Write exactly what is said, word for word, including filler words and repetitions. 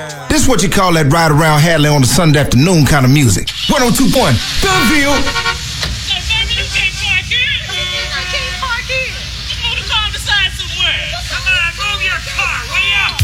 This what you call that ride around Hadley on a Sunday afternoon kind of music. one oh two point one, The View.